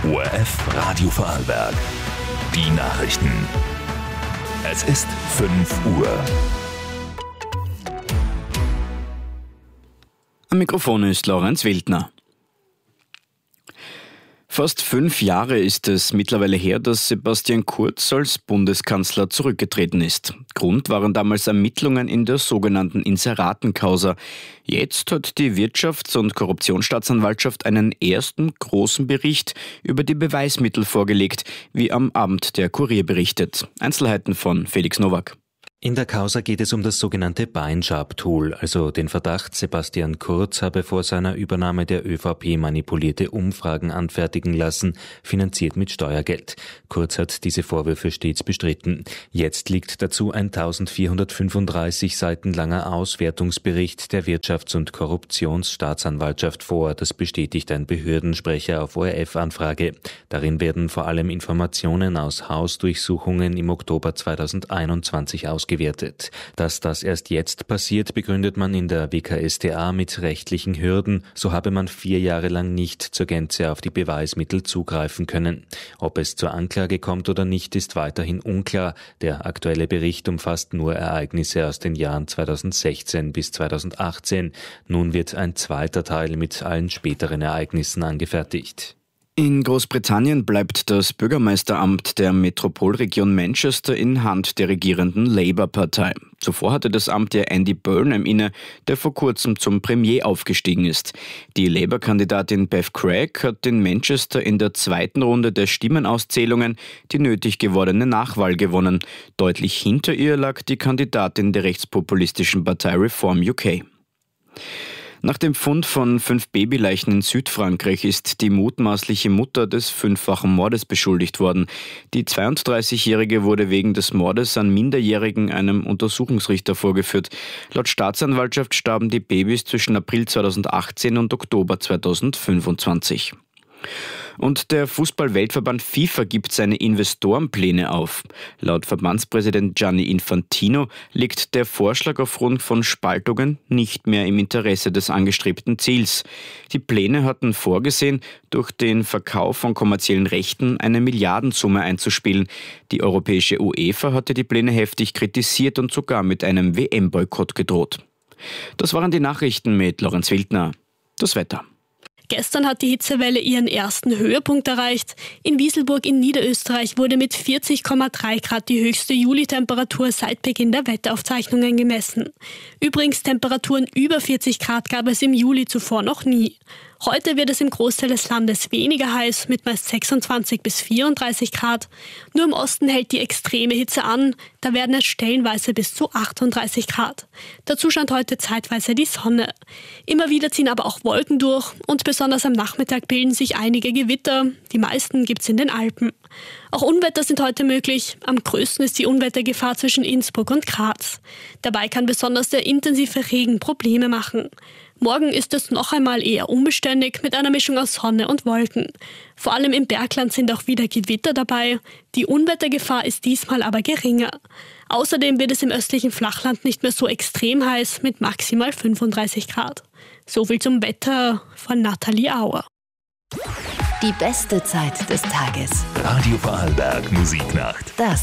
ORF Radio Vorarlberg. Die Nachrichten. Es ist 5 Uhr. Am Mikrofon ist Lorenz Wildner. Fast 5 Jahre ist es mittlerweile her, dass Sebastian Kurz als Bundeskanzler zurückgetreten ist. Grund waren damals Ermittlungen in der sogenannten Inseratenkausa. Jetzt hat die Wirtschafts- und Korruptionsstaatsanwaltschaft einen ersten großen Bericht über die Beweismittel vorgelegt, wie am Abend der Kurier berichtet. Einzelheiten von Felix Nowak. In der Causa geht es um das sogenannte Buy-and-Sharp-Tool, also den Verdacht, Sebastian Kurz habe vor seiner Übernahme der ÖVP manipulierte Umfragen anfertigen lassen, finanziert mit Steuergeld. Kurz hat diese Vorwürfe stets bestritten. Jetzt liegt dazu ein 1435 Seiten langer Auswertungsbericht der Wirtschafts- und Korruptionsstaatsanwaltschaft vor. Das bestätigt ein Behördensprecher auf ORF-Anfrage. Darin werden vor allem Informationen aus Hausdurchsuchungen im Oktober 2021 ausgewertet. Dass das erst jetzt passiert, begründet man in der WKStA mit rechtlichen Hürden. So habe man 4 Jahre lang nicht zur Gänze auf die Beweismittel zugreifen können. Ob es zur Anklage kommt oder nicht, ist weiterhin unklar. Der aktuelle Bericht umfasst nur Ereignisse aus den Jahren 2016 bis 2018. Nun wird ein zweiter Teil mit allen späteren Ereignissen angefertigt. In Großbritannien bleibt das Bürgermeisteramt der Metropolregion Manchester in Hand der regierenden Labour-Partei. Zuvor hatte das Amt ja Andy Burnham inne, der vor kurzem zum Premier aufgestiegen ist. Die Labour-Kandidatin Bev Craig hat in Manchester in der zweiten Runde der Stimmenauszählungen die nötig gewordene Nachwahl gewonnen. Deutlich hinter ihr lag die Kandidatin der rechtspopulistischen Partei Reform UK. Nach dem Fund von 5 Babyleichen in Südfrankreich ist die mutmaßliche Mutter des 5-fachen Mordes beschuldigt worden. Die 32-Jährige wurde wegen des Mordes an Minderjährigen einem Untersuchungsrichter vorgeführt. Laut Staatsanwaltschaft starben die Babys zwischen April 2018 und Oktober 2025. Und der Fußball-Weltverband FIFA gibt seine Investorenpläne auf. Laut Verbandspräsident Gianni Infantino liegt der Vorschlag aufgrund von Spaltungen nicht mehr im Interesse des angestrebten Ziels. Die Pläne hatten vorgesehen, durch den Verkauf von kommerziellen Rechten eine Milliardensumme einzuspielen. Die europäische UEFA hatte die Pläne heftig kritisiert und sogar mit einem WM-Boykott gedroht. Das waren die Nachrichten mit Lorenz Wildner. Das Wetter. Gestern hat die Hitzewelle ihren ersten Höhepunkt erreicht. In Wieselburg in Niederösterreich wurde mit 40,3 Grad die höchste Julitemperatur seit Beginn der Wetteraufzeichnungen gemessen. Übrigens Temperaturen über 40 Grad gab es im Juli zuvor noch nie. Heute wird es im Großteil des Landes weniger heiß, mit meist 26 bis 34 Grad. Nur im Osten hält die extreme Hitze an, da werden es stellenweise bis zu 38 Grad. Dazu scheint heute zeitweise die Sonne. Immer wieder ziehen aber auch Wolken durch und besonders am Nachmittag bilden sich einige Gewitter. Die meisten gibt's in den Alpen. Auch Unwetter sind heute möglich. Am größten ist die Unwettergefahr zwischen Innsbruck und Graz. Dabei kann besonders der intensive Regen Probleme machen. Morgen ist es noch einmal eher unbeständig mit einer Mischung aus Sonne und Wolken. Vor allem im Bergland sind auch wieder Gewitter dabei. Die Unwettergefahr ist diesmal aber geringer. Außerdem wird es im östlichen Flachland nicht mehr so extrem heiß mit maximal 35 Grad. Soviel zum Wetter von Nathalie Auer. Die beste Zeit des Tages. Radio Vorarlberg Musiknacht. Das